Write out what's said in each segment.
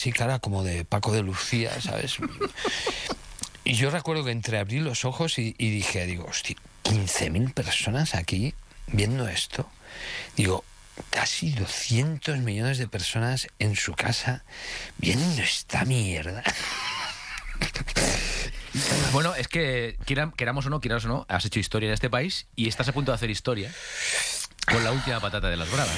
Sí, cara como de Paco de Lucía, ¿sabes? Y yo recuerdo que entreabrí los ojos y digo, hostia, 15.000 personas aquí viendo esto. Digo, casi 200 millones de personas en su casa viendo esta mierda. Bueno, es que queramos o no, has hecho historia en este país y estás a punto de hacer historia con la última patata de las bravas.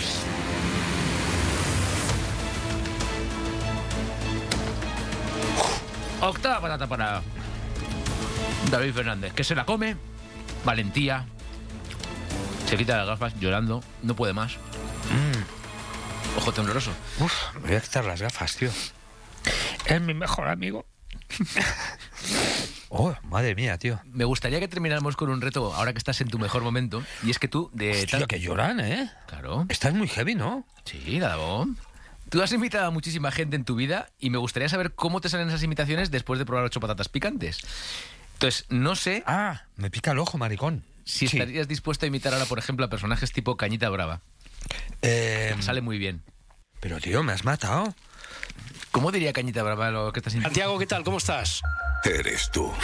Octava patata para David Fernández, que se la come, valentía, se quita las gafas llorando, no puede más. Ojo tembloroso. Uf, me voy a quitar las gafas, tío. Es mi mejor amigo. Oh, madre mía, tío. Me gustaría que termináramos con un reto ahora que estás en tu mejor momento. Y es que tú Hostia, que lloran, ¿eh? Claro. Estás muy heavy, ¿no? Sí, nada. Tú has invitado a muchísima gente en tu vida y me gustaría saber cómo te salen esas imitaciones después de probar 8 patatas picantes. Entonces, no sé... Ah, me pica el ojo, maricón. Si estarías dispuesto a imitar ahora, por ejemplo, a personajes tipo Cañita Brava. Sale muy bien. Pero, tío, me has matado. ¿Cómo diría Cañita Brava lo que estás imitando? Santiago, ¿qué tal? ¿Cómo estás? Eres tú.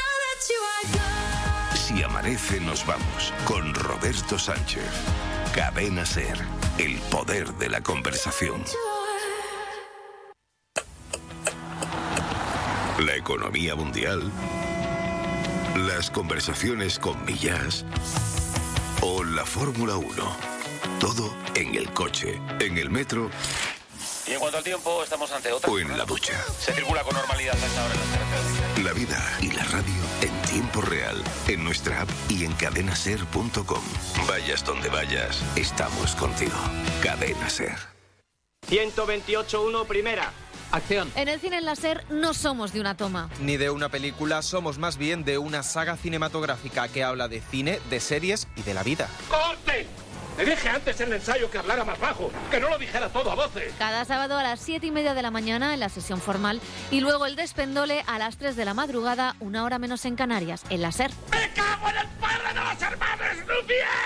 Si amanece, nos vamos. Con Roberto Sánchez. Cadena SER. El poder de la conversación. La economía mundial. Las conversaciones con Millás. O la Fórmula 1. Todo en el coche, en el metro. Y en cuanto al tiempo, estamos ante otra. O en la ducha. Se circula con normalidad a esta hora en las carreteras. La vida y la radio en tiempo real. En nuestra app y en cadenaser.com. Vayas donde vayas, estamos contigo. Cadena SER. 128.1 primera. Acción. En el cine en la SER no somos de una toma. Ni de una película, somos más bien de una saga cinematográfica que habla de cine, de series y de la vida. ¡Corte! Le dije antes en el ensayo que hablara más bajo, que no lo dijera todo a voces. Cada sábado a las 7:30 de la mañana en la sesión formal y luego el despendole a las 3 de la madrugada, 1 hora menos en Canarias, en la SER. ¡Me cago en el padre de los hermanos Lumière!